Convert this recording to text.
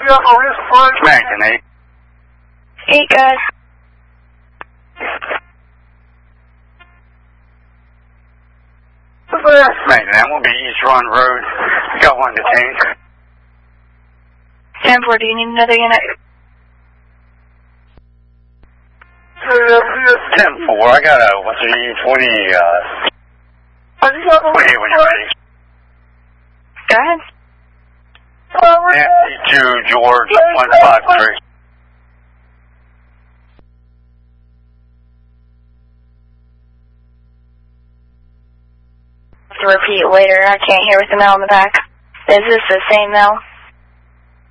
Smacked 8. 8, guys. Smacked that will be East Run Road. Got one detained. 10-4, do you need another unit? 10-4, I got a, what's it, 20, 20 when you're ready. Go ahead. Nancy 2, George 153. To repeat later, I can't hear with the mail in the back. Is this the same mail?